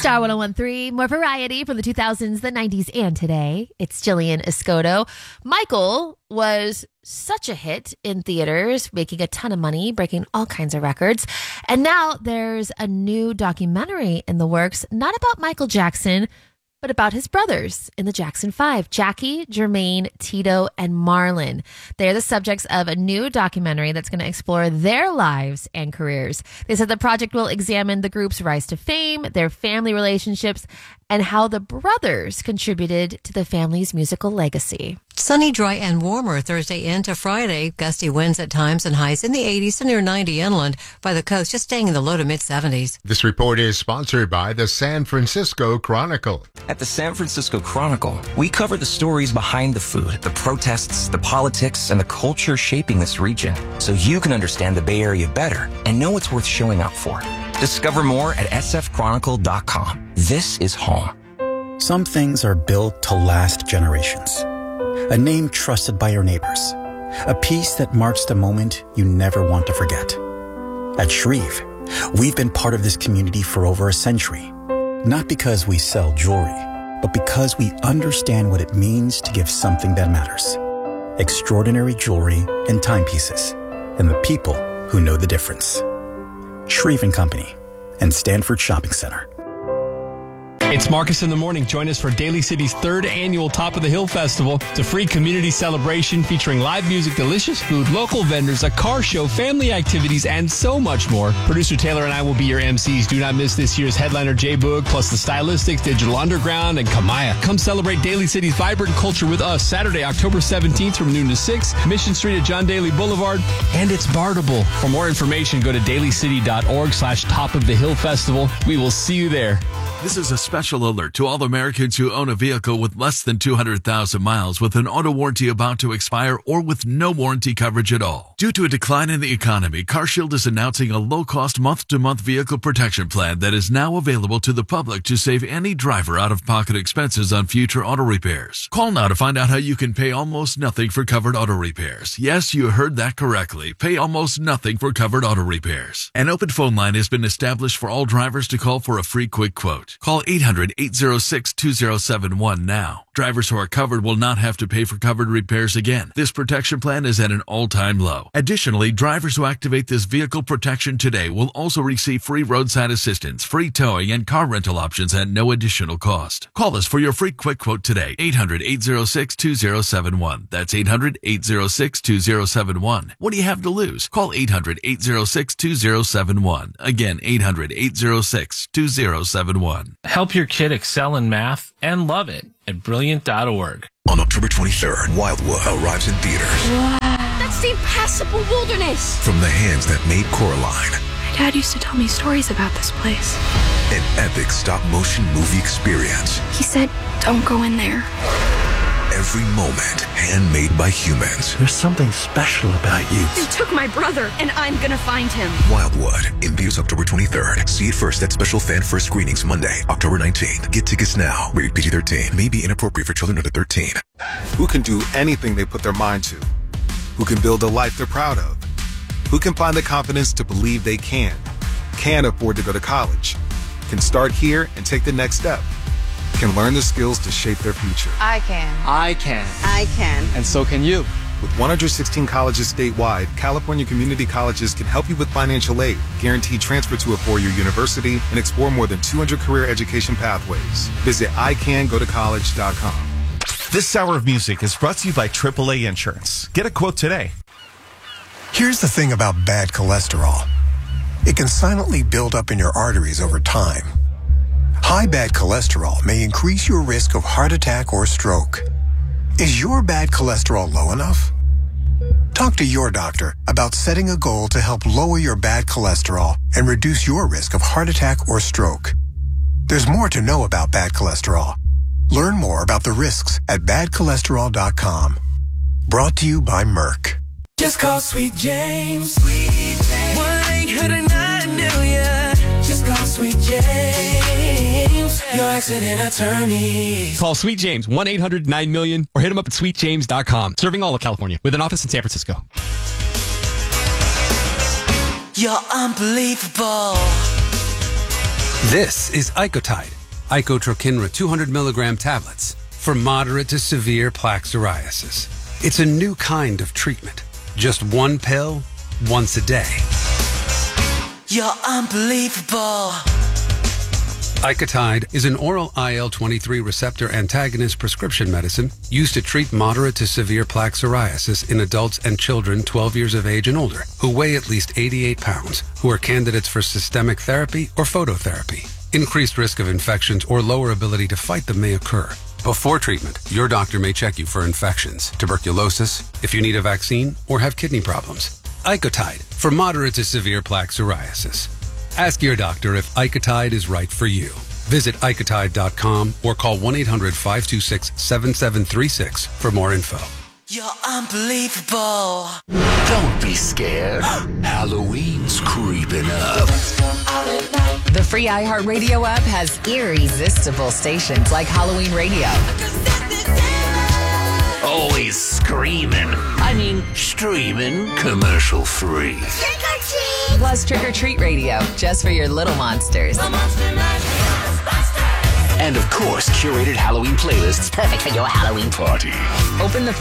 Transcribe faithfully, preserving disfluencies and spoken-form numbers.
Star one oh one three, more variety from the two thousands, the nineties, and today. It's Jillian Escoto. Michael was such a hit in theaters, making a ton of money, breaking all kinds of records. And now there's a new documentary in the works, not about Michael Jackson, but about his brothers in the Jackson Five, Jackie, Jermaine, Tito, and Marlon. They're the subjects of a new documentary that's going to explore their lives and careers. They said the project will examine the group's rise to fame, their family relationships, and how the brothers contributed to the family's musical legacy. Sunny, dry, and warmer Thursday into Friday. Gusty winds at times and highs in the eighties to near ninety inland. By the coast, just staying in the low to mid-seventies. This report is sponsored by the San Francisco Chronicle. At the San Francisco Chronicle, we cover the stories behind the food, the protests, the politics, and the culture shaping this region, so you can understand the Bay Area better and know what's worth showing up for. Discover more at s f chronicle dot com. This is home. Some things are built to last generations. A name trusted by your neighbors. A piece that marks the moment you never want to forget. At Shreve, we've been part of this community for over a century. Not because we sell jewelry, but because we understand what it means to give something that matters. Extraordinary jewelry and timepieces, and the people who know the difference. Shreve and Company and Stanford Shopping Center. It's Marcus in the Morning. Join us for Daly City's third annual Top of the Hill Festival. It's a free community celebration featuring live music, delicious food, local vendors, a car show, family activities, and so much more. Producer Taylor and I will be your M Cs. Do not miss this year's headliner J-Boog, plus the Stylistics, Digital Underground, and Kamaya. Come celebrate Daly City's vibrant culture with us Saturday, October seventeenth from noon to six, Mission Street at John Daly Boulevard, and it's Bardable. For more information, go to dalycity.org slash Top of the Hill Festival. We will see you there. This is a special alert to all Americans who own a vehicle with less than two hundred thousand miles with an auto warranty about to expire or with no warranty coverage at all. Due to a decline in the economy, CarShield is announcing a low-cost month-to-month vehicle protection plan that is now available to the public to save any driver out-of-pocket expenses on future auto repairs. Call now to find out how you can pay almost nothing for covered auto repairs. Yes, you heard that correctly. Pay almost nothing for covered auto repairs. An open phone line has been established for all drivers to call for a free quick quote. Call eight hundred, eight oh six, two oh seven one now. Drivers who are covered will not have to pay for covered repairs again. This protection plan is at an all-time low. Additionally, drivers who activate this vehicle protection today will also receive free roadside assistance, free towing, and car rental options at no additional cost. Call us for your free quick quote today. eight hundred, eight oh six, two oh seven one. That's eight hundred, eight oh six, two oh seven one. What do you have to lose? Call eight hundred, eight oh six, two oh seven one. Again, eight hundred, eight oh six, two oh seven one. Help your kid excel in math and love it at brilliant dot org. On October twenty-third, Wildwood arrives in theaters. Wow. That's the impassable wilderness. From the hands that made Coraline. My dad used to tell me stories about this place. An epic stop-motion movie experience. He said, don't go in there. Every moment handmade by humans. There's something special about you. You took my brother, and I'm gonna find him. Wildwood, in theaters October twenty-third. See it first at special fan first screenings Monday, October nineteenth. Get tickets now. Rated P G thirteen. May be inappropriate for children under thirteen. Who can do anything they put their mind to? Who can build a life they're proud of? Who can find the confidence to believe they can? Can afford to go to college? Can start here and take the next step? Can learn the skills to shape their future. I can. I can. I can. And so can you. With one hundred sixteen colleges statewide, California Community Colleges can help you with financial aid, guarantee transfer to a four-year university, and explore more than two hundred career education pathways. Visit I can go to college dot com. This hour of music is brought to you by triple A Insurance. Get a quote today. Here's the thing about bad cholesterol. It can silently build up in your arteries over time. High bad cholesterol may increase your risk of heart attack or stroke. Is your bad cholesterol low enough? Talk to your doctor about setting a goal to help lower your bad cholesterol and reduce your risk of heart attack or stroke. There's more to know about bad cholesterol. Learn more about the risks at bad cholesterol dot com. Brought to you by Merck. Just call Sweet James. Sweet James. one eight hundred nine million. Just call Sweet James. Your accident attorney. Call Sweet James, one eight hundred nine million, or hit him up at sweet james dot com. Serving all of California, with an office in San Francisco. You're unbelievable. This is Icotide, Icotrokinra two hundred milligram tablets for moderate to severe plaque psoriasis. It's a new kind of treatment. Just one pill, once a day. You're unbelievable. Icotide is an oral I L twenty-three receptor antagonist prescription medicine used to treat moderate to severe plaque psoriasis in adults and children twelve years of age and older who weigh at least eighty-eight pounds, who are candidates for systemic therapy or phototherapy. Increased risk of infections or lower ability to fight them may occur. Before treatment, your doctor may check you for infections, tuberculosis, if you need a vaccine, or have kidney problems. Icotide for moderate to severe plaque psoriasis. Ask your doctor if Icotide is right for you. Visit Icotide dot com or call one eight hundred five two six seven seven three six for more info. You're unbelievable. Don't be scared. Halloween's creeping up. The free iHeartRadio app has irresistible stations like Halloween Radio. Always screaming. I mean, streaming commercial free. Trick or treat! Plus Trick or Treat Radio, just for your little monsters. And of course, curated Halloween playlists perfect for your Halloween party. Open the